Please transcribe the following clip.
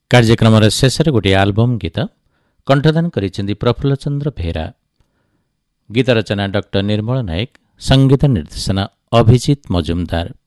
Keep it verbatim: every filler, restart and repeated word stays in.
କାର୍ଯ୍ୟକ୍ରମର ଶେଷରେ ଗୋଟିଏ ଆଲବମ୍ ଗୀତ କଣ୍ଠଦାନ କରିଛନ୍ତି ପ୍ରଫୁଲ୍ଲ ଚନ୍ଦ୍ର ବେହେରା। ଗୀତ ରଚନା ଡକ୍ଟର ନିର୍ମଳ ନାୟକ, ସଙ୍ଗୀତ ନିର୍ଦ୍ଦେଶନା ଅଭିଜିତ ମଜୁମଦାର।